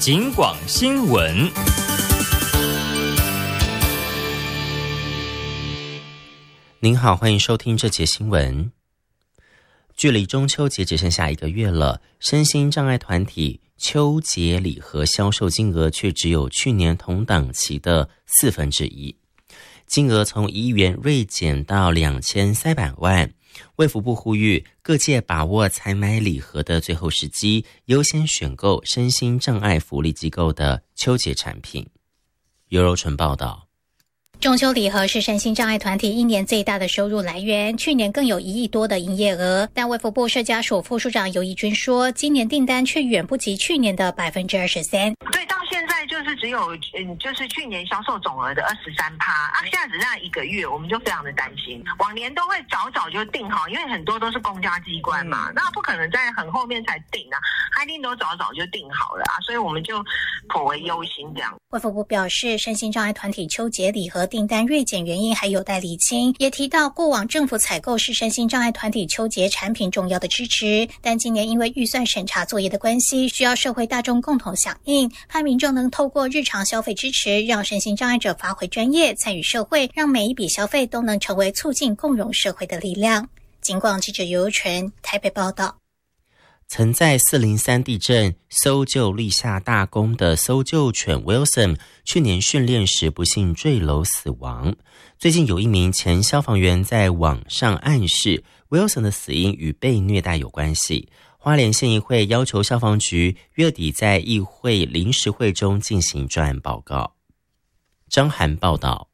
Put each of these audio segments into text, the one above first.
警广新闻。 您好，欢迎收听这节新闻。距离中秋节只剩下1个月了，身心障碍团体秋节礼盒销售金额却只有去年同档期的1/4，金额从1亿元锐减到2300万。卫福部呼吁各界把握采买礼盒的最后时机，优先选购身心障碍福利机构的秋节产品。尤柔纯报道。 中秋礼盒是身心障碍团体一年最大的收入来源，去年更有1亿多的营业额。但卫福部社家署副署长游怡君说，今年订单却远不及去年的23%。 对，到现在就是只有就是去年销售总额的23%，现在只剩1个月，我们就非常的担心。往年都会早就订好，因为很多都是公家机关嘛，那不可能在很后面才订啊，他一定都早就订好了啊，所以我们就颇为忧心这样。 卫福部表示，身心障碍团体秋节礼盒订单锐减原因还有待厘清，也提到过往政府采购是身心障碍团体秋节产品重要的支持，但今年因为预算审查作业的关系，需要社会大众共同响应，盼民众能透过日常消费支持，让身心障碍者发挥专业，参与社会，让每一笔消费都能成为促进共融社会的力量。警广记者尤纯台北报道。 曾在403地震搜救立下大功的搜救犬 Wilson 去年训练时不幸坠楼死亡。最近有一名前消防员在网上暗示 Wilson 的死因与被虐待有关系。花莲县议会要求消防局月底在议会临时会中进行专案报告。张涵报道。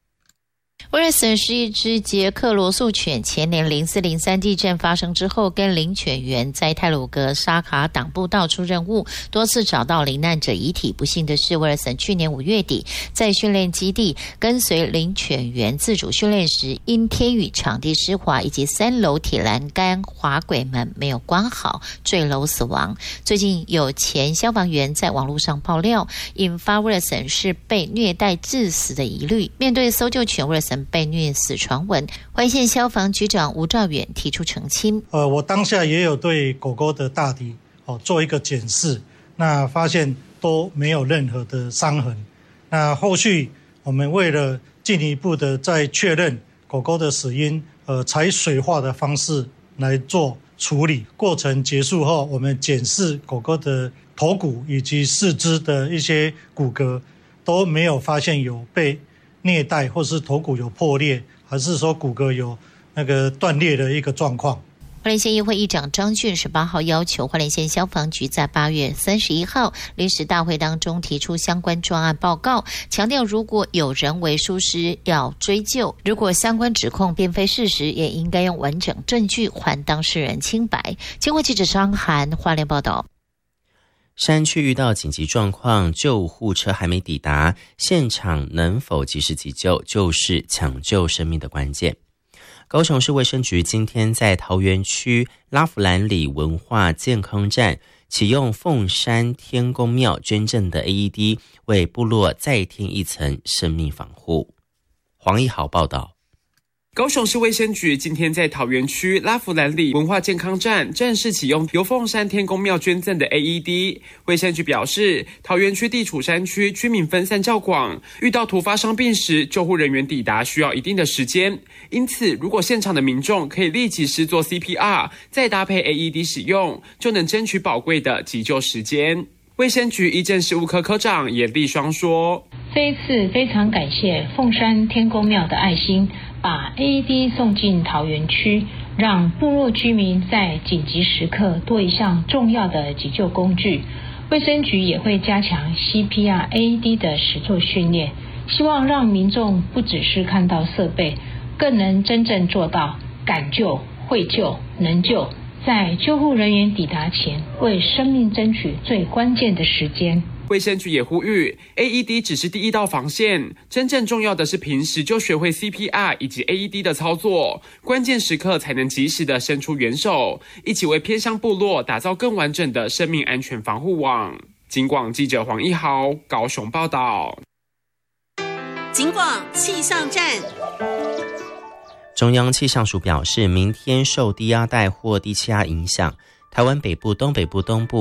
Wilson 是一只捷克罗素犬，前年0403地震发生之后，跟领犬员在太鲁阁沙卡党部到处任务，多次找到罹难者遗体。不幸的是 Wilson 去年5月底在训练基地跟随领犬员自主训练时，因天雨、场地湿滑以及3楼铁栏杆滑轨门没有关好，坠楼死亡。最近有前消防员在网络上爆料，引发 Wilson 是被虐待致死的疑虑。面对搜救犬 Wilson被虐死传闻，花莲县消防局长吴兆远提出澄清。 我当下也有对狗狗的大体做一个检视，那发现都没有任何的伤痕。那后续我们为了进一步的再确认狗狗的死因，采水化的方式来做处理。过程结束后，我们检视狗狗的头骨以及四肢的一些骨骼，都没有发现有被虐待或是头骨有破裂，还是说骨骼有那个断裂的一个状况。 花莲县议会议长张俊18号要求花莲县消防局在8月31号临时大会当中提出相关专案报告，强调如果有人为疏失要追究，如果相关指控并非事实，也应该用完整证据还当事人清白。经过记者张涵花莲报道。 山区遇到紧急状况，救护车还没抵达，现场能否及时急救，就是抢救生命的关键。高雄市卫生局今天在桃园区拉弗兰里文化健康站启用凤山天公庙捐赠的 AED， 为部落再添一层生命防护。黄一豪报道。 高雄市卫生局今天在桃园区拉弗兰里文化健康站正式启用由凤山天公庙捐赠的 AED。 卫生局表示，桃园区地处山区，居民分散较广，遇到突发伤病时，救护人员抵达需要一定的时间，因此如果现场的民众可以立即施作 CPR， 再搭配 AED 使用，就能争取宝贵的急救时间。卫生局医政事务科科长严立双说， 这一次非常感谢凤山天公庙的爱心，把 AED 送进桃园区，让部落居民在紧急时刻多一项重要的急救工具。卫生局也会加强 CPR AED 的实作训练，希望让民众不只是看到设备，更能真正做到敢救、会救、能救，在救护人员抵达前，为生命争取最关键的时间。 卫生局也呼吁 AED 只是第一道防线，真正重要的是平时就学会 CPR 以及 AED 的操作，关键时刻才能及时的伸出援手，一起为偏乡部落打造更完整的生命安全防护网。警广记者黄一豪高雄报道。 警广气象站。 中央气象署表示，明天受低压带或低气压影响，台湾北部、东北部、东部、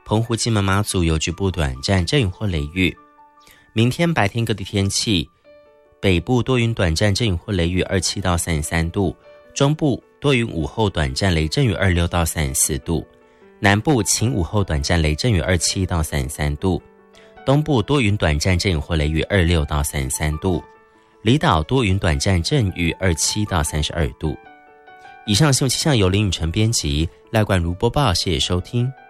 澎湖、金门、马祖有局部短暂阵雨或雷雨。明天白天各地天气，北部多云短暂阵雨或雷雨27到33度，中部多云午后短暂雷阵雨26到34度，南部晴午后短暂雷阵雨27到33度，东部多云短暂阵雨或雷雨26到33度，离岛多云短暂阵雨27到32度。以上新闻气象由林宇辰编辑，赖冠如播报，谢谢收听。